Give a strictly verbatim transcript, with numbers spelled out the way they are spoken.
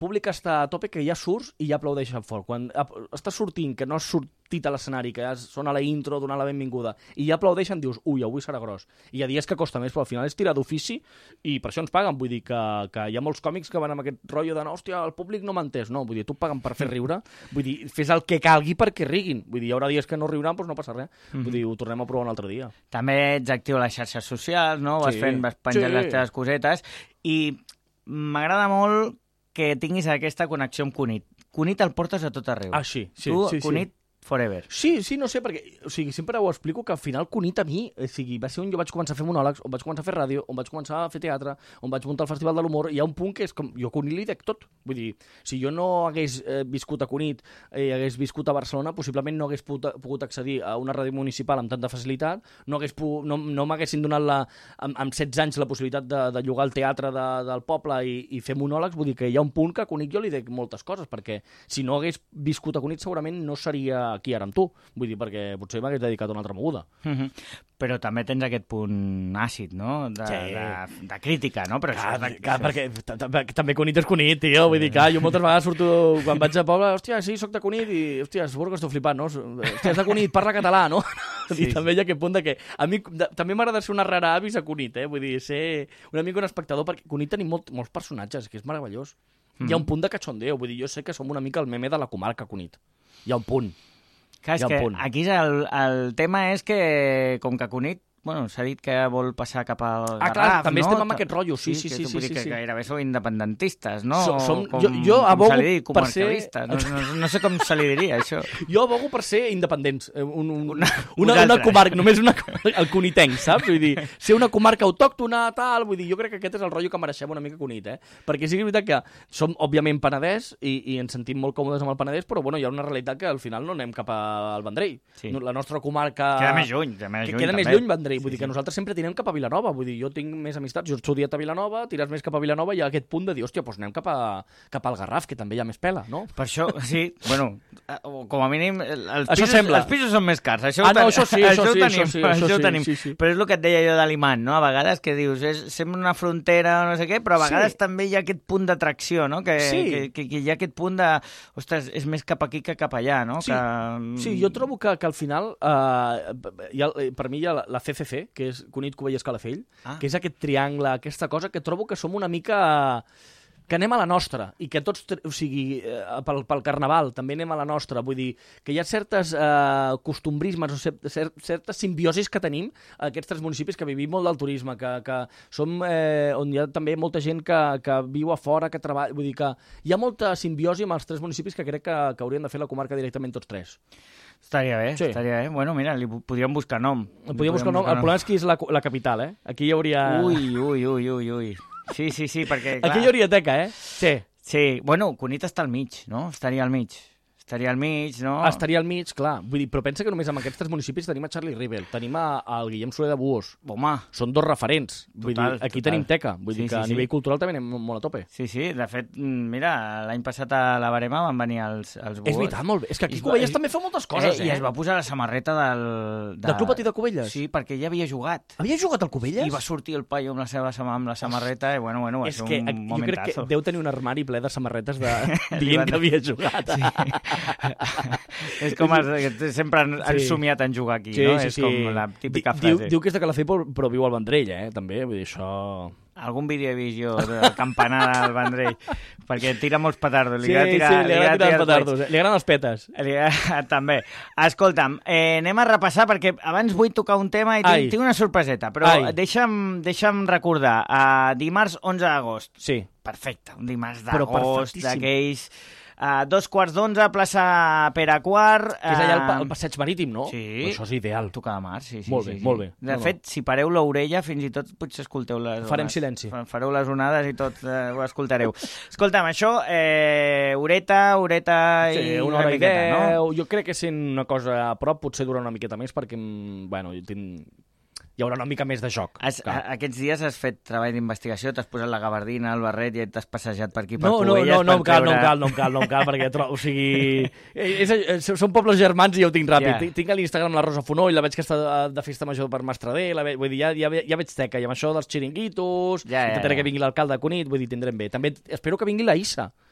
públic està a tope que ja surts i ja aplaudeixen fort. Quan estàs sortint, que no has sortit a l'escenari, que ja sona la intro, donar la benvinguda, i ja aplaudeixen, dius, ui, avui serà gros. I hi ha dies que costa més, però al final és tirar d'ofici i per això ens paguen. Vull dir que, que hi ha molts còmics que van amb aquest rotllo de, no, hòstia, el públic no m'ha entès. No, vull dir, tu paguen per fer riure, vull dir, fes el que calgui perquè riguin. Vull dir, hi haurà dies que no riuran, doncs no passa res. Mm-hmm. Vull dir, ho tornem a provar un altre dia. També ets actiu a les xarxes socials, no? Vas Sí. fent, vas penjant Sí. les teves cosetes, i m'agrada molt que tinguis aquesta connexió amb Cunit. Cunit el portes a tot arreu. Ah, sí, sí. Tu, sí, Cunit, sí. forever. Sí, sí, no sé, perquè o sigui, sempre ho explico que al final Cunit a mi, o sigui, va ser on jo vaig començar a fer monòlegs, on vaig començar a fer ràdio, on vaig començar a fer teatre, on vaig muntar el Festival de l'Humor, i hi ha un punt que és com, jo a Cunit li dec tot. Vull dir, si jo no hagués eh, viscut a Cunit i eh, hagués viscut a Barcelona, possiblement no hagués pogut, pogut accedir a una ràdio municipal amb tanta facilitat, no, hagués pu no, no m'haguessin donat la, amb, amb setze anys la possibilitat de, de llogar el teatre de, del poble i, i fer monòlegs. Vull dir que hi ha un punt que a Cunit jo li dec moltes coses, perquè si no hagués viscut a Cunit segurament no seria aquí ara amb tu. Vull dir, perquè potser m'hagués dedicat a una altra moguda. Mm-hmm. Però també tens aquest punt àcid, no? De, Sí. de, de crítica, no? Però Clar, això, és- clar, perquè també Cunit és Cunit, tio. Vull dir que jo moltes vegades surto, quan vaig a poble, hòstia, sí, soc de Cunit, i, hòstia, suposo que esteu flipant, no? Hòstia, és de Cunit, parla català, no? Sí, I també hi ha aquest punt de que a mi de, també m'agrada ser una rara avis a Cunit, eh? Vull dir, ser una mica un espectador, perquè a Cunit tenim molt, molts personatges, que és meravellós. Mm. Hi ha un punt de cachondeo, vull dir, jo sé que som una mica el meme de la comarca Cunit. Hi ha un punt. Clar, és Hi ha un que punt. aquí el, el tema és que, com que Cunit, bueno, s'ha dit que vol passar cap al Garraf, Ah, clar, també no? estem amb aquest rotllo, sí, sí, que sí, tu sí, vull dir sí, que sí. gairebé sou independentistes, no? So- som- com, jo- jo com abogo se li digui, per ser- comarcalistes. No, no, no sé com se li diria, això. Jo abogo per ser independents. eh, Un, un, una, una, una vosaltres. comarca, només una, el cunitenc, saps? Vull dir, ser una comarca autòctona, tal, vull dir, jo crec que aquest és el rotllo que mereixem una mica Cunit, eh? Perquè sí que és veritat que som, òbviament, Penedès i, i ens sentim molt còmodes amb el Penedès, però, bueno, hi ha una realitat que al final no anem cap al Vendrell. Sí. No, la nostra comarca... Queda més lluny, queda més que lluny, queda més també. lluny, Vendrell. Vull Sí, dir que sí. nosaltres sempre tirem cap a Vilanova. Vull dir, jo tinc més amistats, jo he estudiat a Vilanova, tires més cap a Vilanova i hi ha aquest punt de dir, hòstia, doncs anem cap, a, cap al Garraf, que també hi ha més pela, no? Per això, sí, bueno, eh, o com a mínim, els Això pisos, sembla. els pisos són més cars. Això Ah, ho ten- no, això sí, això ho sí, tenim, això sí, això això ho sí, tenim. sí, sí. Però és el que et deia jo de l'imant, no? A vegades que dius, és, sembla una frontera o no sé què, però a vegades Sí. també hi ha aquest punt d'atracció, no? Que, Sí. que, que, que hi ha aquest punt de, ostres, és més cap aquí que cap allà, no? Sí, que... sí, jo trobo que, que al final, eh, hi ha, per mi hi ha la, la C C C, que és Cunit, Cubelles, Calafell, Ah. que és aquest triangle, aquesta cosa que trobo que som una mica... que anem a la nostra, i que tots, o sigui, eh, pel, pel Carnaval també anem a la nostra, vull dir, que hi ha certes eh, costumbrismes o cer cer certes simbiosis que tenim a aquests tres municipis, que vivim molt del turisme, que, que som eh, on hi ha també molta gent que, que viu a fora, que treballa, vull dir que hi ha molta simbiosi amb els tres municipis que crec que, que haurien de fer la comarca directament tots tres. Estaria bé, Sí. estaria bé. Bueno, mira, li podríem buscar nom. Li Podríem buscar un nom. El problema és que és la, la capital, eh? Aquí hi hauria... Ui, ui, ui, ui, ui. Sí, sí, sí, perquè, clar... Aquí hi hauria teca, eh? Sí. Sí, bueno, Cunit està al mig, no? Estaria al mig. Estaria al mig, no? Estaria al mig, clar. Vull dir, però pensa que només amb aquests tres municipis tenim a Charlie Rivel, tenim a, al Guillem Soler de Buós. Home, Són dos referents. Vull Total, dir, aquí total. tenim teca. Vull Sí, dir que sí, a sí. nivell cultural també anem molt a tope. sí, sí. De fet, mm, mira, l'any passat a la Barema van venir els, els Buós. És veritat, molt bé. És que I aquí es va- Cubelles i- també fa moltes coses, eh? I es va posar la samarreta del... De... Del Club Patí de Cubelles? Sí, perquè ja havia jugat. Havia jugat al Cubelles? I va sortir el paio amb la seva sama- amb la samarreta i, bueno, bueno, va És ser que un jo crec momentazo. que deu tenir un armari ple de samarretes de... Li dient van- que havia jugat. És com els, que sempre han, han Sí. somiat en jugar aquí, Sí, no? sí, és sí. com la típica Di- diu, frase. Diu que és de Calafell, però, però viu al Vendrell, eh? També, vull dir, això... Algun vídeo he vist jo de campanar al Vendrell, perquè tira molts petardos. Li Sí, agrada tirar, sí, li agrada tirar els coets. petardos. eh? Li agraden els petes. Li agrada- També. Escolta'm, eh, anem a repassar, perquè abans vull tocar un tema i Ai. tinc, tinc una sorpreseta, però Ai. deixa'm, deixa'm recordar. Uh, dimarts onze d'agost. Sí. Perfecte, un dimarts Però d'agost, perfectíssim. d'aquells... Uh, dos quarts d'onze, plaça Pere Quart. Que és allà al, pa- eh, al passeig marítim, no? Sí. Això és ideal. Tocar de mar, sí, sí. Molt sí, bé, sí. molt bé. De No, no. fet, si pareu l'orella, fins i tot potser escolteu les Farem ones. silenci. Fa- Fareu les onades i tot eh, ho escoltareu. Escolta'm, això, eh, horeta, horeta i Sí, una hora i miqueta, deu. no? Jo crec que sent una cosa a prop potser durarà una miqueta més perquè, mm, bueno, jo tinc... hi haurà una mica més de joc. Has, a, clar. aquests dies has fet treball d'investigació, t'has posat la gabardina, el barret i t'has passejat per aquí, per No, no, Cubelles, no, no em per cal, no em treure- cal, no em cal, no em cal, perquè, tro... o sigui, és, és, són pobles germans i ja ho tinc ràpid. Ja. Yeah. Tinc a l'Instagram la Rosa Fonoll, la veig que està de festa major per Mastradell, la ve... vull dir, ja, ja, ja veig teca, i amb això dels xiringuitos, Ja, ja, intentaré ja. que vingui l'alcalde de Cunit, vull dir, tindrem bé. També espero que vingui la Issa,